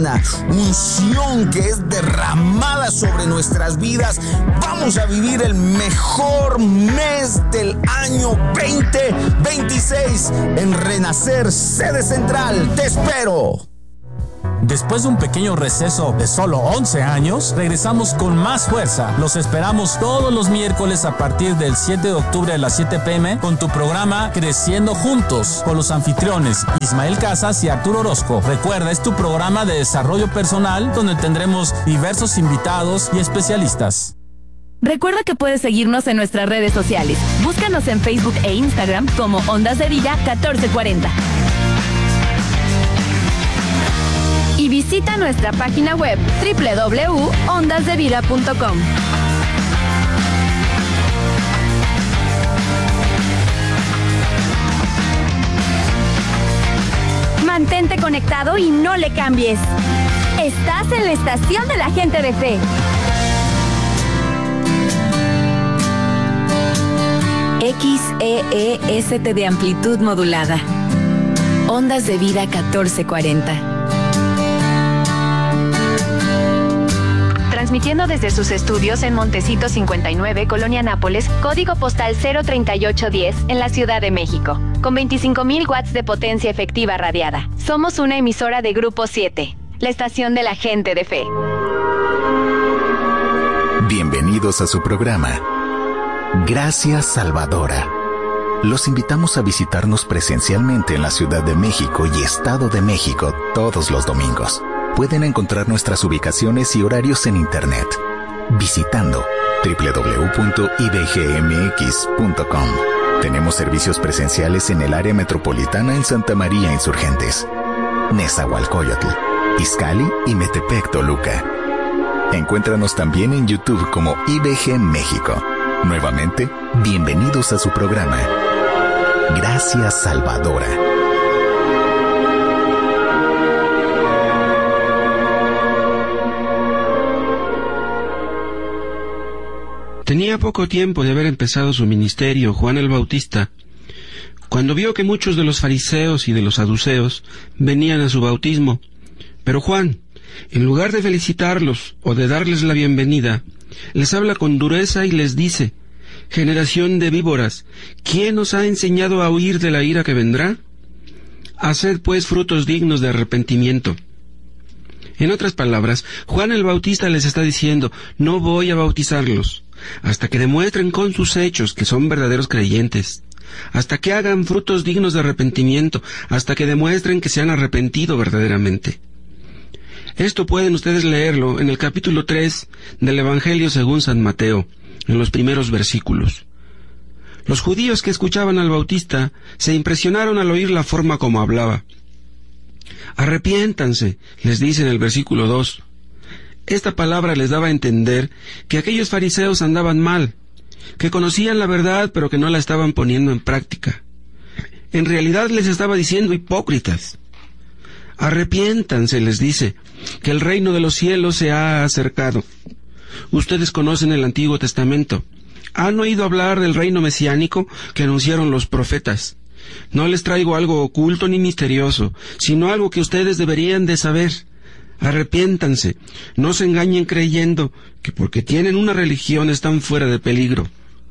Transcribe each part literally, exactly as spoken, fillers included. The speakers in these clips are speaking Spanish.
una unción que es derramada sobre nuestras vidas. Vamos a vivir el mejor mes del año veinte veintiséis en Renacer Sede Central. ¡Te espero! Después de un pequeño receso de solo once años, regresamos con más fuerza. Los esperamos todos los miércoles a partir del siete de octubre a las siete pe eme con tu programa Creciendo Juntos con los anfitriones Ismael Casas y Arturo Orozco. Recuerda, es tu programa de desarrollo personal donde tendremos diversos invitados y especialistas. Recuerda que puedes seguirnos en nuestras redes sociales. Búscanos en Facebook e Instagram como Ondas de Vida catorce cuarenta. Y visita nuestra página web doble u doble u doble u punto ondas de vida punto com. Mantente conectado y no le cambies. Estás en la estación de la gente de fe. X E E S T de amplitud modulada. Ondas de Vida catorce cuarenta. Transmitiendo desde sus estudios en Montecito cincuenta y nueve, Colonia Nápoles, código postal cero treinta y ocho diez, en la Ciudad de México, con veinticinco mil watts de potencia efectiva radiada. Somos una emisora de Grupo siete, la estación de la gente de fe. Bienvenidos a su programa, Gracias Salvadora. Los invitamos a visitarnos presencialmente en la Ciudad de México y Estado de México todos los domingos. Pueden encontrar nuestras ubicaciones y horarios en internet visitando doble u doble u doble u punto i b g m x punto com. Tenemos servicios presenciales en el área metropolitana en Santa María Insurgentes, Nezahualcóyotl, Izcalli y Metepec, Toluca. Encuéntranos también en YouTube como I B G México. Nuevamente, bienvenidos a su programa, Gracias Salvadora. Tenía poco tiempo de haber empezado su ministerio Juan el Bautista, cuando vio que muchos de los fariseos y de los saduceos venían a su bautismo. Pero Juan, en lugar de felicitarlos o de darles la bienvenida, les habla con dureza y les dice: generación de víboras, ¿quién os ha enseñado a huir de la ira que vendrá? Haced pues frutos dignos de arrepentimiento. En otras palabras, Juan el Bautista les está diciendo: no voy a bautizarlos hasta que demuestren con sus hechos que son verdaderos creyentes, hasta que hagan frutos dignos de arrepentimiento, hasta que demuestren que se han arrepentido verdaderamente. Esto pueden ustedes leerlo en el capítulo tres del Evangelio según San Mateo, en los primeros versículos. Los judíos que escuchaban al Bautista se impresionaron al oír la forma como hablaba. Arrepiéntanse, les dice en el versículo dos. Esta palabra les daba a entender que aquellos fariseos andaban mal, que conocían la verdad pero que no la estaban poniendo en práctica. En realidad les estaba diciendo hipócritas. Arrepiéntanse, les dice, que el reino de los cielos se ha acercado. Ustedes conocen el Antiguo Testamento. Han oído hablar del reino mesiánico que anunciaron los profetas. No les traigo algo oculto ni misterioso, sino algo que ustedes deberían de saber. Arrepiéntanse, no se engañen creyendo que porque tienen una religión están fuera de peligro.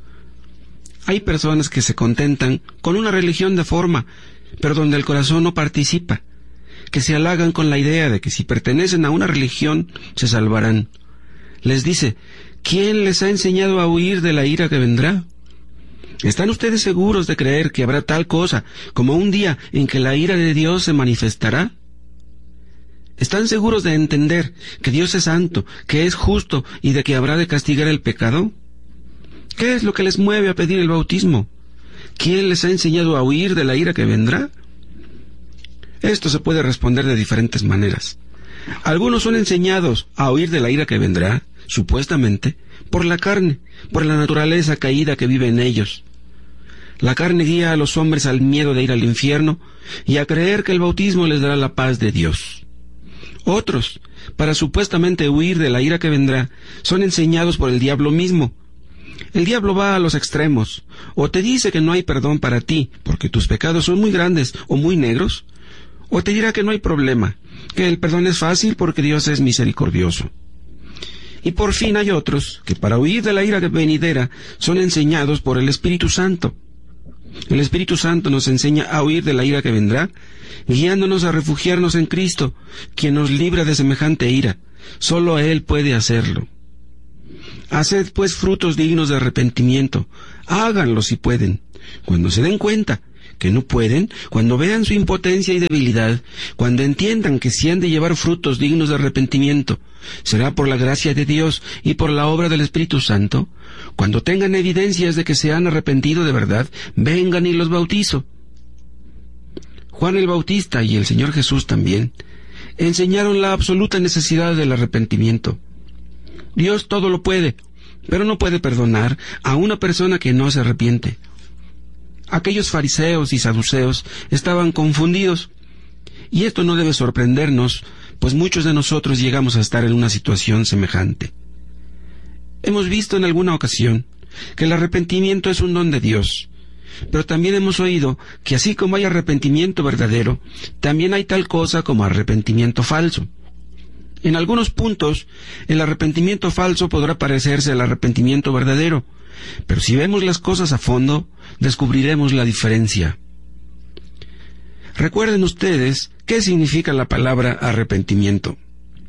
Hay personas que se contentan con una religión de forma, pero donde el corazón no participa, que se halagan con la idea de que si pertenecen a una religión se salvarán. Les dice: ¿quién les ha enseñado a huir de la ira que vendrá? ¿Están ustedes seguros de creer que habrá tal cosa como un día en que la ira de Dios se manifestará? ¿Están seguros de entender que Dios es santo, que es justo y de que habrá de castigar el pecado? ¿Qué es lo que les mueve a pedir el bautismo? ¿Quién les ha enseñado a huir de la ira que vendrá? Esto se puede responder de diferentes maneras. Algunos son enseñados a huir de la ira que vendrá, supuestamente, por la carne, por la naturaleza caída que vive en ellos. La carne guía a los hombres al miedo de ir al infierno y a creer que el bautismo les dará la paz de Dios. Otros, para supuestamente huir de la ira que vendrá, son enseñados por el diablo mismo. El diablo va a los extremos, o te dice que no hay perdón para ti, porque tus pecados son muy grandes o muy negros, O te dirá que no hay problema, que el perdón es fácil porque Dios es misericordioso. Y por fin hay otros que para huir de la ira venidera son enseñados por el Espíritu Santo. El Espíritu Santo nos enseña a huir de la ira que vendrá, guiándonos a refugiarnos en Cristo, quien nos libra de semejante ira. Solo Él puede hacerlo. Haced pues frutos dignos de arrepentimiento. Háganlo si pueden. Cuando se den cuenta que no pueden, cuando vean su impotencia y debilidad, cuando entiendan que si han de llevar frutos dignos de arrepentimiento, será por la gracia de Dios y por la obra del Espíritu Santo, cuando tengan evidencias de que se han arrepentido de verdad, vengan y los bautizo. Juan el Bautista y el Señor Jesús también enseñaron la absoluta necesidad del arrepentimiento. Dios todo lo puede, pero no puede perdonar a una persona que no se arrepiente. Aquellos fariseos y saduceos estaban confundidos, y esto no debe sorprendernos, pues muchos de nosotros llegamos a estar en una situación semejante. Hemos visto en alguna ocasión que el arrepentimiento es un don de Dios, pero también hemos oído que así como hay arrepentimiento verdadero, también hay tal cosa como arrepentimiento falso. En algunos puntos, el arrepentimiento falso podrá parecerse al arrepentimiento verdadero, pero si vemos las cosas a fondo, descubriremos la diferencia. Recuerden ustedes qué significa la palabra arrepentimiento.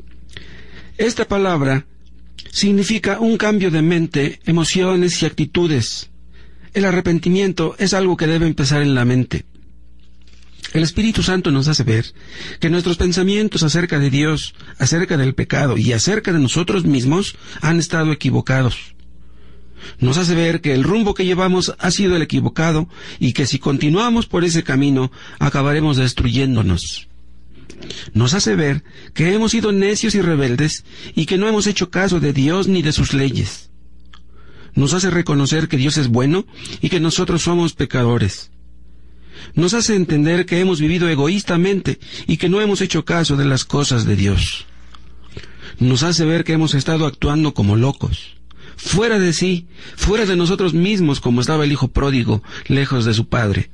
Esta palabra significa un cambio de mente, emociones y actitudes. El arrepentimiento es algo que debe empezar en la mente. El Espíritu Santo nos hace ver que nuestros pensamientos acerca de Dios, acerca del pecado y acerca de nosotros mismos han estado equivocados. Nos hace ver que el rumbo que llevamos ha sido el equivocado y que si continuamos por ese camino acabaremos destruyéndonos. Nos hace ver que hemos sido necios y rebeldes y que no hemos hecho caso de Dios ni de sus leyes. Nos hace reconocer que Dios es bueno y que nosotros somos pecadores. Nos hace entender que hemos vivido egoístamente y que no hemos hecho caso de las cosas de Dios. Nos hace ver que hemos estado actuando como locos, fuera de sí, fuera de nosotros mismos, como estaba el hijo pródigo, lejos de su padre.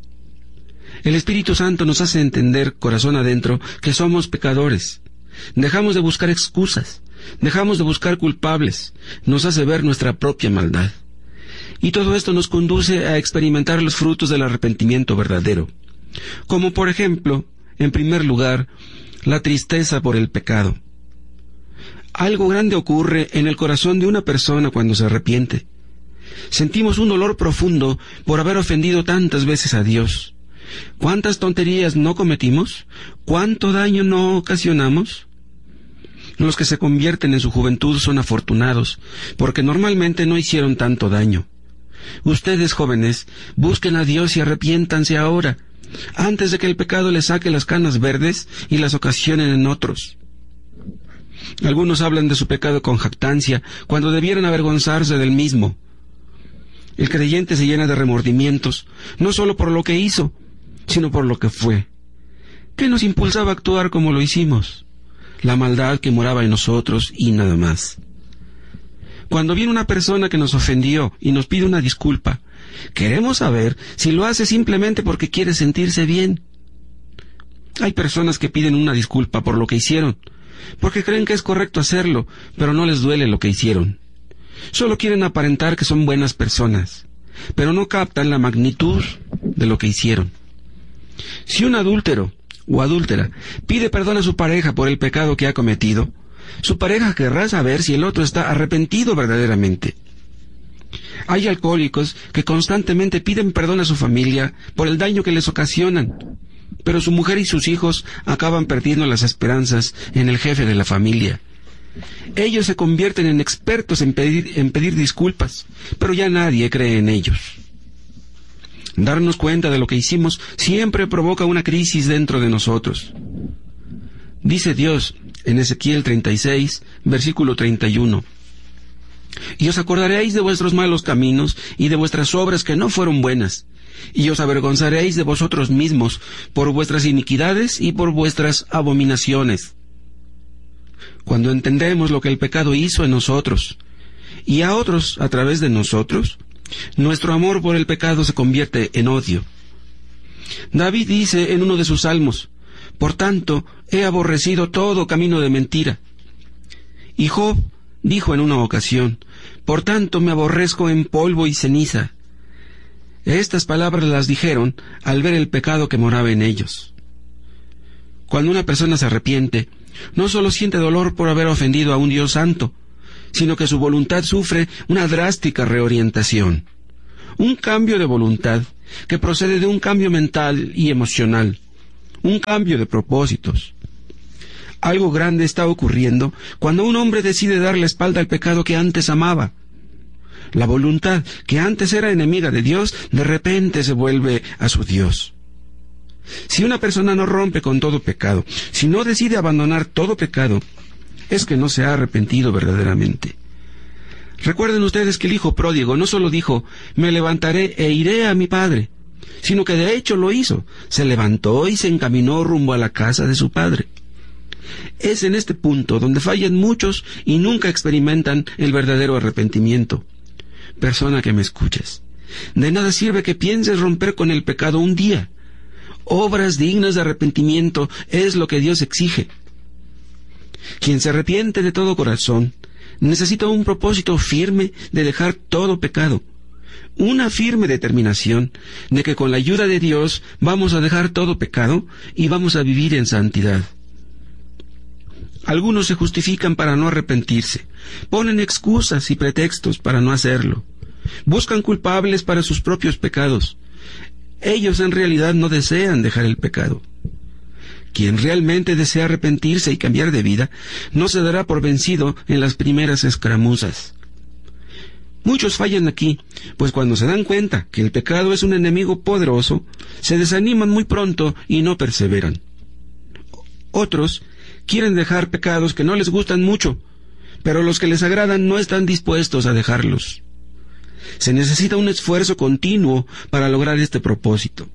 El Espíritu Santo nos hace entender, corazón adentro, que somos pecadores. Dejamos de buscar excusas, dejamos de buscar culpables, nos hace ver nuestra propia maldad. Y todo esto nos conduce a experimentar los frutos del arrepentimiento verdadero, como por ejemplo, en primer lugar, la tristeza por el pecado. Algo grande ocurre en el corazón de una persona cuando se arrepiente. Sentimos un dolor profundo por haber ofendido tantas veces a Dios. ¿Cuántas tonterías no cometimos? ¿Cuánto daño no ocasionamos? Los que se convierten en su juventud son afortunados, porque normalmente no hicieron tanto daño. Ustedes, jóvenes, busquen a Dios y arrepiéntanse ahora, antes de que el pecado les saque las canas verdes y las ocasionen en otros. Algunos hablan de su pecado con jactancia, cuando debieran avergonzarse del mismo. El creyente se llena de remordimientos, no solo por lo que hizo, sino por lo que fue. ¿Qué nos impulsaba a actuar como lo hicimos? La maldad que moraba en nosotros y nada más. Cuando viene una persona que nos ofendió y nos pide una disculpa, queremos saber si lo hace simplemente porque quiere sentirse bien. Hay personas que piden una disculpa por lo que hicieron, porque creen que es correcto hacerlo, pero no les duele lo que hicieron. Solo quieren aparentar que son buenas personas, pero no captan la magnitud de lo que hicieron. Si un adúltero o adúltera pide perdón a su pareja por el pecado que ha cometido, su pareja querrá saber si el otro está arrepentido verdaderamente. Hay alcohólicos que constantemente piden perdón a su familia por el daño que les ocasionan, pero su mujer y sus hijos acaban perdiendo las esperanzas en el jefe de la familia. Ellos se convierten en expertos en pedir, en pedir disculpas, pero ya nadie cree en ellos. Darnos cuenta de lo que hicimos siempre provoca una crisis dentro de nosotros. Dice Dios en Ezequiel treinta y seis, versículo treinta y uno: Y os acordaréis de vuestros malos caminos y de vuestras obras que no fueron buenas, y os avergonzaréis de vosotros mismos por vuestras iniquidades y por vuestras abominaciones. Cuando entendemos lo que el pecado hizo en nosotros y a otros a través de nosotros, nuestro amor por el pecado se convierte en odio. David dice en uno de sus salmos: Por tanto, he aborrecido todo camino de mentira. Y Job dijo en una ocasión, por tanto me aborrezco en polvo y ceniza. Estas palabras las dijeron al ver el pecado que moraba en ellos. Cuando una persona se arrepiente, no solo siente dolor por haber ofendido a un Dios santo, sino que su voluntad sufre una drástica reorientación. Un cambio de voluntad que procede de un cambio mental y emocional. Un cambio de propósitos. Algo grande está ocurriendo cuando un hombre decide dar la espalda al pecado que antes amaba. La voluntad que antes era enemiga de Dios, de repente se vuelve a su Dios. Si una persona no rompe con todo pecado, si no decide abandonar todo pecado, es que no se ha arrepentido verdaderamente. Recuerden ustedes que el hijo pródigo no solo dijo, me levantaré e iré a mi padre, sino que de hecho lo hizo. Se levantó y se encaminó rumbo a la casa de su padre. Es en este punto donde fallan muchos y nunca experimentan el verdadero arrepentimiento. Persona que me escuchas, de nada sirve que pienses romper con el pecado un día. Obras dignas de arrepentimiento es lo que Dios exige. Quien se arrepiente de todo corazón necesita un propósito firme de dejar todo pecado, una firme determinación de que con la ayuda de Dios vamos a dejar todo pecado y vamos a vivir en santidad. Algunos se justifican para no arrepentirse, ponen excusas y pretextos para no hacerlo, buscan culpables para sus propios pecados. Ellos en realidad no desean dejar el pecado. Quien realmente desea arrepentirse y cambiar de vida, no se dará por vencido en las primeras escaramuzas. Muchos fallan aquí, pues cuando se dan cuenta que el pecado es un enemigo poderoso, se desaniman muy pronto y no perseveran. Otros quieren dejar pecados que no les gustan mucho, pero los que les agradan no están dispuestos a dejarlos. Se necesita un esfuerzo continuo para lograr este propósito.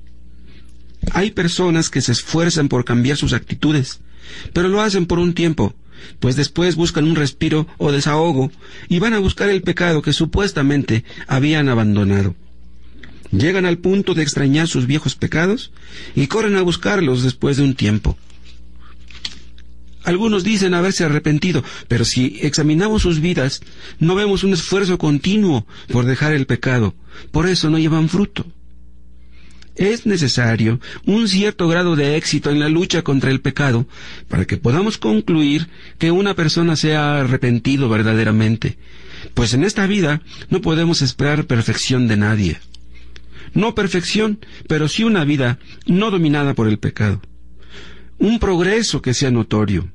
Hay personas que se esfuerzan por cambiar sus actitudes, pero lo hacen por un tiempo, pues después buscan un respiro o desahogo y van a buscar el pecado que supuestamente habían abandonado. Llegan al punto de extrañar sus viejos pecados y corren a buscarlos después de un tiempo. Algunos dicen haberse arrepentido, pero si examinamos sus vidas, no vemos un esfuerzo continuo por dejar el pecado. Por eso no llevan fruto. Es necesario un cierto grado de éxito en la lucha contra el pecado para que podamos concluir que una persona se ha arrepentido verdaderamente, pues en esta vida no podemos esperar perfección de nadie. No perfección, pero sí una vida no dominada por el pecado. Un progreso que sea notorio.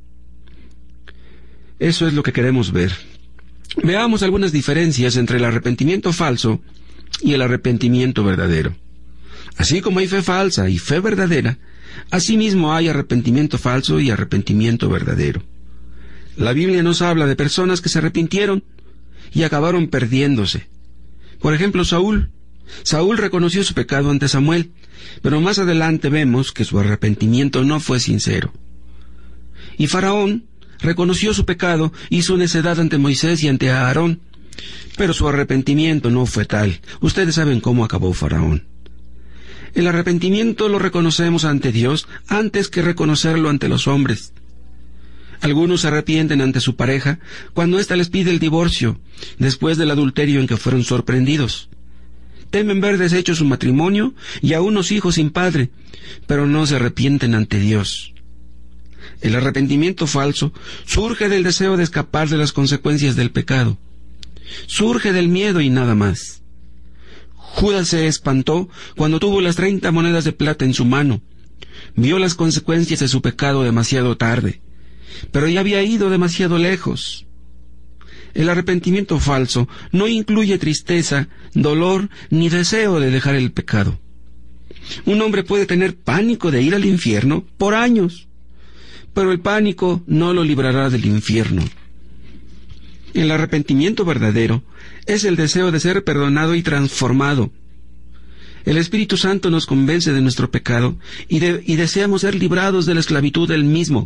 Eso es lo que queremos ver. Veamos algunas diferencias entre el arrepentimiento falso y el arrepentimiento verdadero. Así como hay fe falsa y fe verdadera, asimismo hay arrepentimiento falso y arrepentimiento verdadero. La Biblia nos habla de personas que se arrepintieron y acabaron perdiéndose. Por ejemplo, Saúl. Saúl reconoció su pecado ante Samuel, pero más adelante vemos que su arrepentimiento no fue sincero. Y Faraón reconoció su pecado y su necedad ante Moisés y ante Aarón, pero su arrepentimiento no fue tal. Ustedes saben cómo acabó Faraón. El arrepentimiento lo reconocemos ante Dios antes que reconocerlo ante los hombres. Algunos se arrepienten ante su pareja cuando ésta les pide el divorcio, después del adulterio en que fueron sorprendidos. Temen ver deshecho su matrimonio y a unos hijos sin padre, pero no se arrepienten ante Dios. El arrepentimiento falso surge del deseo de escapar de las consecuencias del pecado. Surge del miedo y nada más. Judas se espantó cuando tuvo las treinta monedas de plata en su mano. Vio las consecuencias de su pecado demasiado tarde, pero ya había ido demasiado lejos. El arrepentimiento falso no incluye tristeza, dolor, ni deseo de dejar el pecado. Un hombre puede tener pánico de ir al infierno por años, pero el pánico no lo librará del infierno. El arrepentimiento verdadero es el deseo de ser perdonado y transformado. El Espíritu Santo nos convence de nuestro pecado y, de, y deseamos ser librados de la esclavitud del mismo.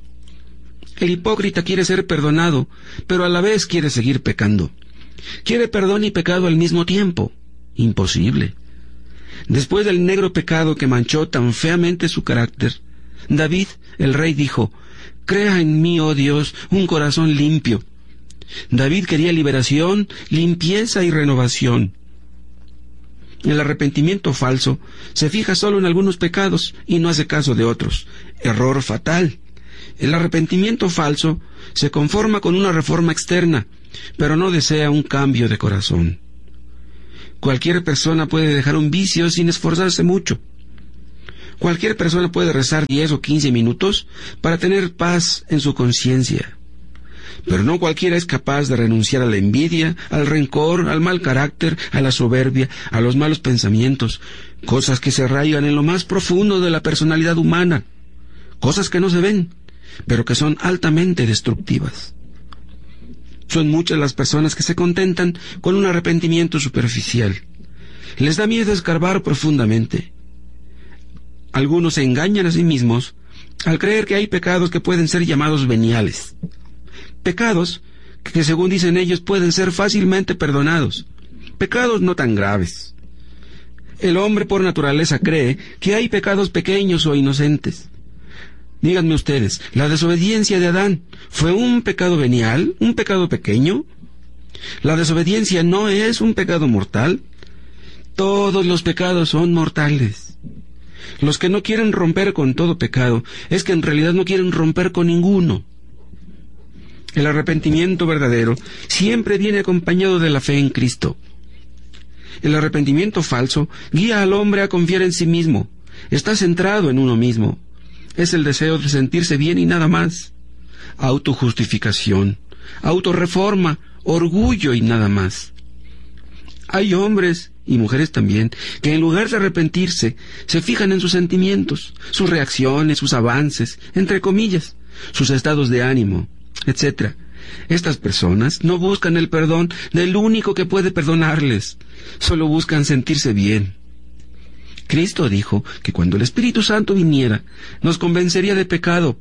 El hipócrita quiere ser perdonado, pero a la vez quiere seguir pecando. Quiere perdón y pecado al mismo tiempo. Imposible. Después del negro pecado que manchó tan feamente su carácter, David, el rey, dijo: «Crea en mí, oh Dios, un corazón limpio». David quería liberación, limpieza y renovación. El arrepentimiento falso se fija solo en algunos pecados y no hace caso de otros. Error fatal. El arrepentimiento falso se conforma con una reforma externa, pero no desea un cambio de corazón. Cualquier persona puede dejar un vicio sin esforzarse mucho. Cualquier persona puede rezar diez o quince minutos para tener paz en su conciencia. Pero no cualquiera es capaz de renunciar a la envidia, al rencor, al mal carácter, a la soberbia, a los malos pensamientos, cosas que se arraigan en lo más profundo de la personalidad humana, cosas que no se ven, pero que son altamente destructivas. Son muchas las personas que se contentan con un arrepentimiento superficial. Les da miedo escarbar profundamente. Algunos se engañan a sí mismos al creer que hay pecados que pueden ser llamados veniales. Pecados que, según dicen ellos, pueden ser fácilmente perdonados. Pecados no tan graves. El hombre por naturaleza cree que hay pecados pequeños o inocentes. Díganme ustedes, ¿la desobediencia de Adán fue un pecado venial, un pecado pequeño? ¿La desobediencia no es un pecado mortal? Todos los pecados son mortales. Los que no quieren romper con todo pecado es que en realidad no quieren romper con ninguno. El arrepentimiento verdadero siempre viene acompañado de la fe en Cristo. El arrepentimiento falso guía al hombre a confiar en sí mismo. Está centrado en uno mismo. Es el deseo de sentirse bien y nada más. Autojustificación, autorreforma, orgullo y nada más. Hay hombres y mujeres también que en lugar de arrepentirse se fijan en sus sentimientos, sus reacciones, sus avances, entre comillas, sus estados de ánimo, etcétera. Estas personas no buscan el perdón del único que puede perdonarles, solo buscan sentirse bien. Cristo dijo que cuando el Espíritu Santo viniera, nos convencería de pecado,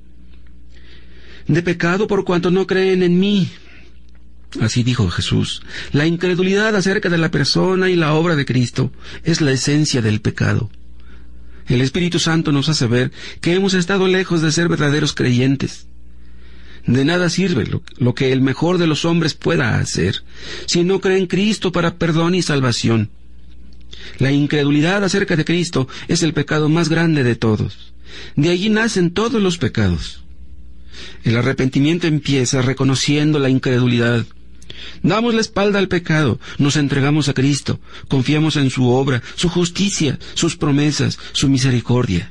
de pecado por cuanto no creen en mí. Así dijo Jesús. La incredulidad acerca de la persona y la obra de Cristo es la esencia del pecado. El Espíritu Santo nos hace ver que hemos estado lejos de ser verdaderos creyentes. De nada sirve lo, lo que el mejor de los hombres pueda hacer si no cree en Cristo para perdón y salvación. La incredulidad acerca de Cristo es el pecado más grande de todos. De allí nacen todos los pecados. El arrepentimiento empieza reconociendo la incredulidad. Damos la espalda al pecado, nos entregamos a Cristo, confiamos en su obra, su justicia, sus promesas, su misericordia.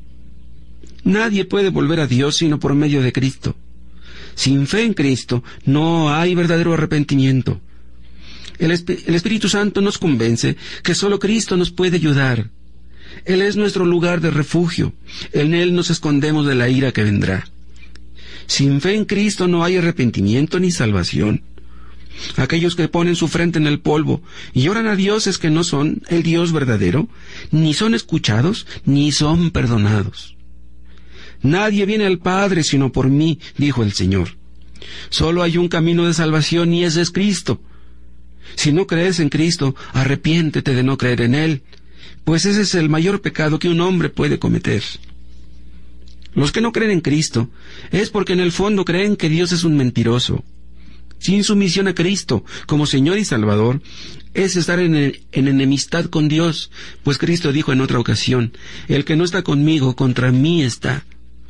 Nadie puede volver a Dios sino por medio de Cristo. Sin fe en Cristo no hay verdadero arrepentimiento. El, Esp- el Espíritu Santo nos convence que solo Cristo nos puede ayudar. Él es nuestro lugar de refugio. En Él nos escondemos de la ira que vendrá. Sin fe en Cristo no hay arrepentimiento ni salvación. Aquellos que ponen su frente en el polvo y oran a dioses que no son el Dios verdadero, ni son escuchados, ni son perdonados. Nadie viene al Padre sino por mí, dijo el Señor. Solo hay un camino de salvación y ese es Cristo. Si no crees en Cristo, arrepiéntete de no creer en Él, pues ese es el mayor pecado que un hombre puede cometer. Los que no creen en Cristo es porque en el fondo creen que Dios es un mentiroso. Sin sumisión a Cristo como Señor y Salvador es estar en, en enemistad con Dios, pues Cristo dijo en otra ocasión: el que no está conmigo, contra mí está.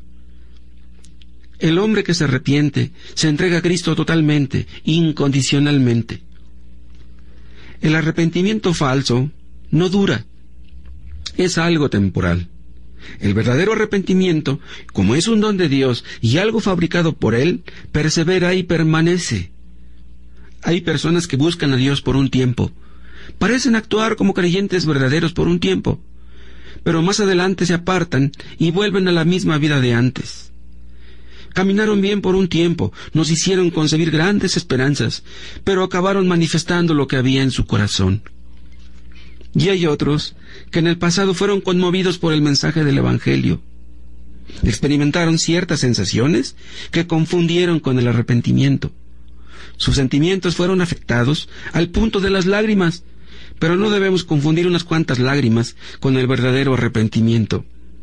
El hombre que se arrepiente se entrega a Cristo totalmente, incondicionalmente. El arrepentimiento falso no dura, es algo temporal. El verdadero arrepentimiento, como es un don de Dios y algo fabricado por Él, persevera y permanece. Hay personas que buscan a Dios por un tiempo, parecen actuar como creyentes verdaderos por un tiempo, pero más adelante se apartan y vuelven a la misma vida de antes. Caminaron bien por un tiempo, nos hicieron concebir grandes esperanzas, pero acabaron manifestando lo que había en su corazón. Y hay otros que en el pasado fueron conmovidos por el mensaje del Evangelio. Experimentaron ciertas sensaciones que confundieron con el arrepentimiento. Sus sentimientos fueron afectados al punto de las lágrimas, pero no debemos confundir unas cuantas lágrimas con el verdadero arrepentimiento.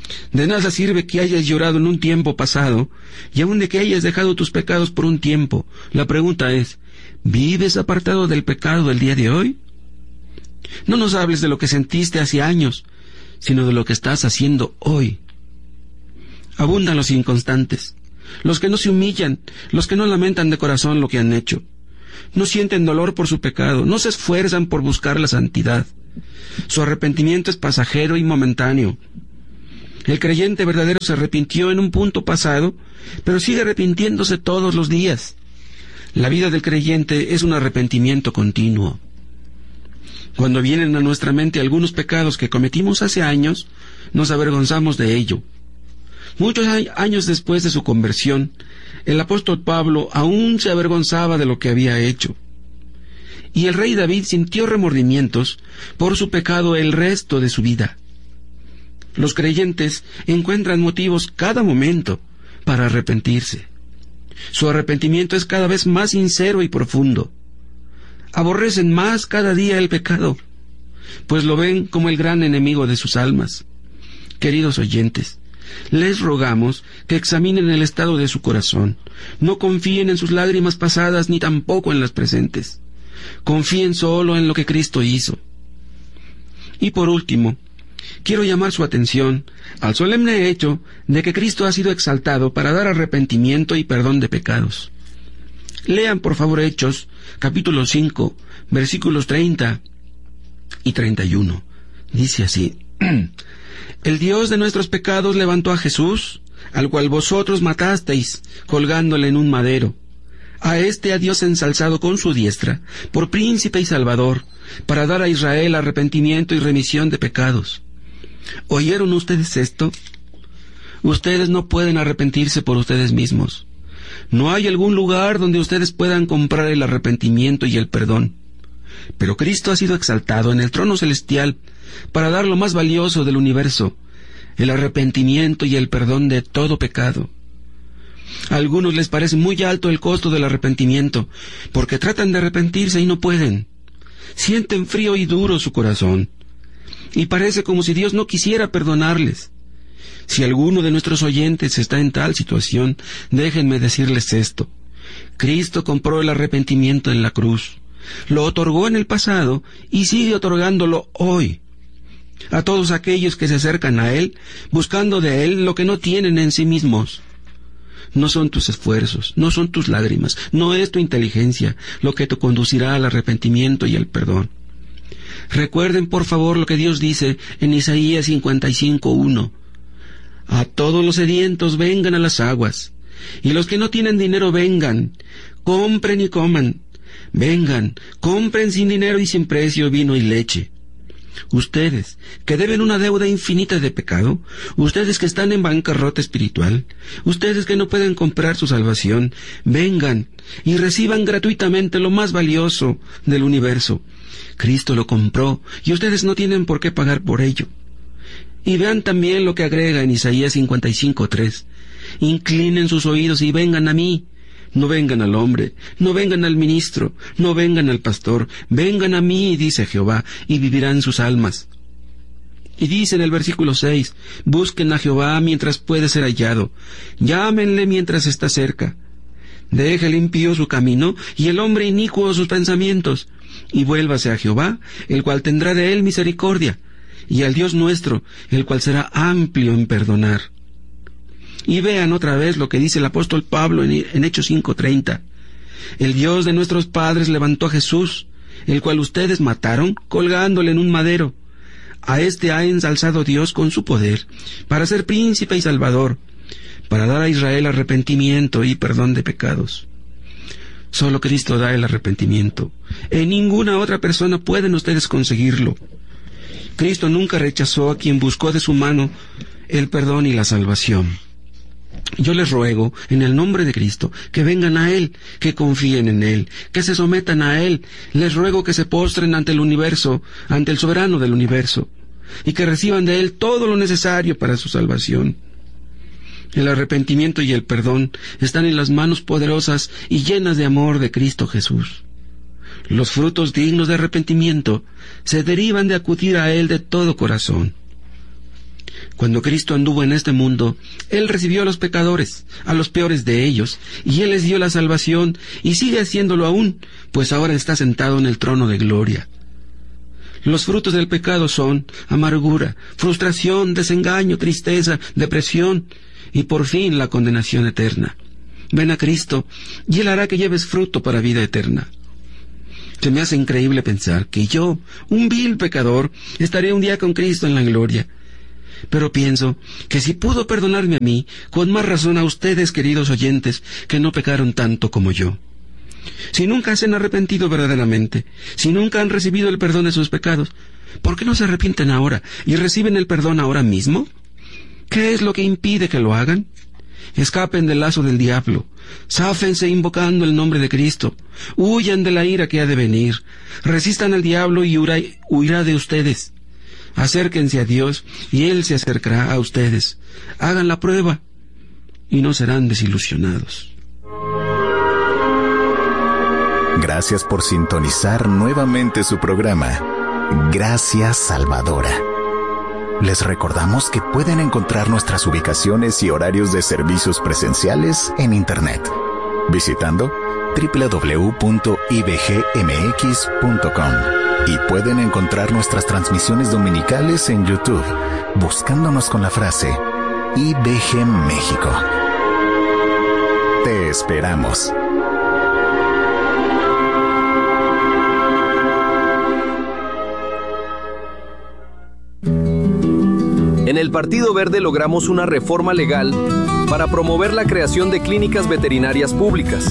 De nada sirve que hayas llorado en un tiempo pasado, y aun de que hayas dejado tus pecados por un tiempo. La pregunta es, ¿vives apartado del pecado el día de hoy? No nos hables de lo que sentiste hace años, sino de lo que estás haciendo hoy. Abundan los inconstantes, los que no se humillan, los que no lamentan de corazón lo que han hecho. No sienten dolor por su pecado, no se esfuerzan por buscar la santidad. Su arrepentimiento es pasajero y momentáneo. El creyente verdadero se arrepintió en un punto pasado, pero sigue arrepintiéndose todos los días. La vida del creyente es un arrepentimiento continuo. Cuando vienen a nuestra mente algunos pecados que cometimos hace años, nos avergonzamos de ello. Muchos años después de su conversión, el apóstol Pablo aún se avergonzaba de lo que había hecho. Y el rey David sintió remordimientos por su pecado el resto de su vida. Los creyentes encuentran motivos cada momento para arrepentirse. Su arrepentimiento es cada vez más sincero y profundo. Aborrecen más cada día el pecado, pues lo ven como el gran enemigo de sus almas. Queridos oyentes, les rogamos que examinen el estado de su corazón. No confíen en sus lágrimas pasadas ni tampoco en las presentes. Confíen solo en lo que Cristo hizo. Y por último, quiero llamar su atención al solemne hecho de que Cristo ha sido exaltado para dar arrepentimiento y perdón de pecados. Lean por favor Hechos, capítulo cinco, versículos treinta y treinta y uno. Dice así: El Dios de nuestros pecados levantó a Jesús, al cual vosotros matasteis, colgándole en un madero. A éste ha Dios ensalzado con su diestra, por príncipe y salvador, para dar a Israel arrepentimiento y remisión de pecados. ¿Oyeron ustedes esto? Ustedes no pueden arrepentirse por ustedes mismos. No hay algún lugar donde ustedes puedan comprar el arrepentimiento y el perdón. Pero Cristo ha sido exaltado en el trono celestial para dar lo más valioso del universo, el arrepentimiento y el perdón de todo pecado. A algunos les parece muy alto el costo del arrepentimiento, porque tratan de arrepentirse y no pueden. Sienten frío y duro su corazón, y parece como si Dios no quisiera perdonarles. Si alguno de nuestros oyentes está en tal situación, déjenme decirles esto. Cristo compró el arrepentimiento en la cruz. Lo otorgó en el pasado y sigue otorgándolo hoy. A todos aquellos que se acercan a Él, buscando de Él lo que no tienen en sí mismos. No son tus esfuerzos, no son tus lágrimas, no es tu inteligencia lo que te conducirá al arrepentimiento y al perdón. Recuerden por favor lo que Dios dice en Isaías cincuenta y cinco, uno. A todos los sedientos vengan a las aguas, y los que no tienen dinero vengan, compren y coman. Vengan, compren sin dinero y sin precio vino y leche. Ustedes, que deben una deuda infinita de pecado, ustedes que están en bancarrota espiritual, ustedes que no pueden comprar su salvación, vengan y reciban gratuitamente lo más valioso del universo. Cristo lo compró y ustedes no tienen por qué pagar por ello. Y vean también lo que agrega en Isaías cincuenta y cinco, tres. Inclinen sus oídos y vengan a mí. No vengan al hombre, no vengan al ministro, no vengan al pastor, vengan a mí, dice Jehová, y vivirán sus almas. Y dice en el versículo seis, busquen a Jehová mientras puede ser hallado, llámenle mientras está cerca. Deje el impío su camino, y el hombre inicuo sus pensamientos, y vuélvase a Jehová, el cual tendrá de él misericordia, y al Dios nuestro, el cual será amplio en perdonar. Y vean otra vez lo que dice el apóstol Pablo en, en Hechos cinco treinta. El Dios de nuestros padres levantó a Jesús, el cual ustedes mataron, colgándole en un madero. A éste ha ensalzado Dios con su poder, para ser príncipe y salvador, para dar a Israel arrepentimiento y perdón de pecados. Solo Cristo da el arrepentimiento. En ninguna otra persona pueden ustedes conseguirlo. Cristo nunca rechazó a quien buscó de su mano el perdón y la salvación. Yo les ruego, en el nombre de Cristo, que vengan a Él, que confíen en Él, que se sometan a Él. Les ruego que se postren ante el universo, ante el soberano del universo, y que reciban de Él todo lo necesario para su salvación. El arrepentimiento y el perdón están en las manos poderosas y llenas de amor de Cristo Jesús. Los frutos dignos de arrepentimiento se derivan de acudir a Él de todo corazón. Cuando Cristo anduvo en este mundo, Él recibió a los pecadores, a los peores de ellos, y Él les dio la salvación, y sigue haciéndolo aún, pues ahora está sentado en el trono de gloria. Los frutos del pecado son amargura, frustración, desengaño, tristeza, depresión, y por fin la condenación eterna. Ven a Cristo, y Él hará que lleves fruto para vida eterna. Se me hace increíble pensar que yo, un vil pecador, estaré un día con Cristo en la gloria. Pero pienso que si pudo perdonarme a mí, con más razón a ustedes, queridos oyentes, que no pecaron tanto como yo. Si nunca se han arrepentido verdaderamente, si nunca han recibido el perdón de sus pecados, ¿por qué no se arrepienten ahora y reciben el perdón ahora mismo? ¿Qué es lo que impide que lo hagan? Escapen del lazo del diablo, záfense invocando el nombre de Cristo, huyan de la ira que ha de venir, resistan al diablo y huirá, huirá de ustedes. Acérquense a Dios y Él se acercará a ustedes. Hagan la prueba y no serán desilusionados. Gracias por sintonizar nuevamente su programa, Gracias Salvadora. Les recordamos que pueden encontrar nuestras ubicaciones y horarios de servicios presenciales en Internet, visitando doble u doble u doble u punto i b g m x punto com. Y pueden encontrar nuestras transmisiones dominicales en YouTube, buscándonos con la frase I B G México. Te esperamos. En el Partido Verde logramos una reforma legal para promover la creación de clínicas veterinarias públicas.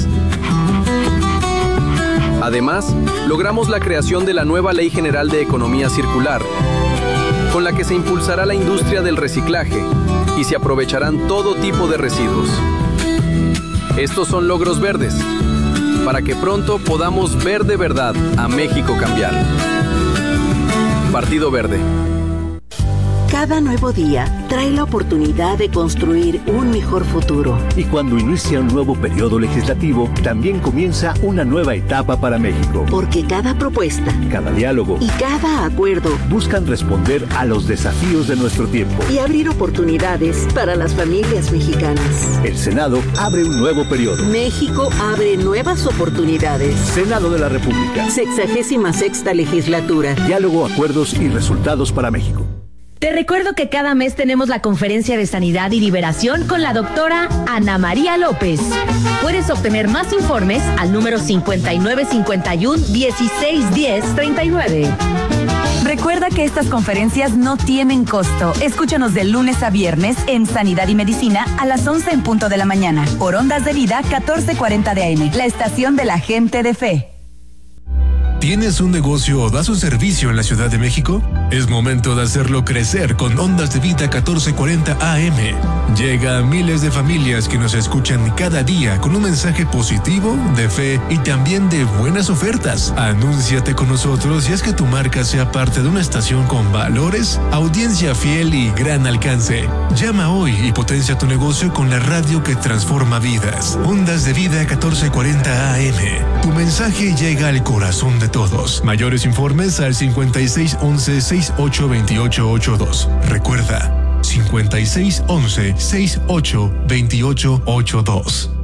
Además, logramos la creación de la nueva Ley General de Economía Circular, con la que se impulsará la industria del reciclaje y se aprovecharán todo tipo de residuos. Estos son logros verdes, para que pronto podamos ver de verdad a México cambiar. Partido Verde. Cada nuevo día trae la oportunidad de construir un mejor futuro. Y cuando inicia un nuevo periodo legislativo, también comienza una nueva etapa para México. Porque cada propuesta, cada diálogo y cada acuerdo buscan responder a los desafíos de nuestro tiempo y abrir oportunidades para las familias mexicanas. El Senado abre un nuevo periodo. México abre nuevas oportunidades. Senado de la República. Sexagésima sexta legislatura. Diálogo, acuerdos y resultados para México. Te recuerdo que cada mes tenemos la conferencia de sanidad y liberación con la doctora Ana María López. Puedes obtener más informes al número cincuenta y nueve cincuenta y uno dieciséis diez treinta y nueve. Recuerda que estas conferencias no tienen costo. Escúchanos de lunes a viernes en Sanidad y Medicina a las once en punto de la mañana. Por Ondas de Vida catorce cuarenta de A M, la estación de la gente de fe. ¿Tienes un negocio o das un servicio en la Ciudad de México? Es momento de hacerlo crecer con Ondas de Vida catorce cuarenta A M. Llega a miles de familias que nos escuchan cada día con un mensaje positivo, de fe y también de buenas ofertas. Anúnciate con nosotros y haz que tu marca sea parte de una estación con valores, audiencia fiel y gran alcance. Llama hoy y potencia tu negocio con la radio que transforma vidas. Ondas de Vida catorce cuarenta A M. Tu mensaje llega al corazón de todos. Mayores informes al cincuenta y seis once sesenta y ocho veintiocho ochenta y dos. Recuerda, cincuenta y seis once sesenta y ocho veintiocho ochenta y dos.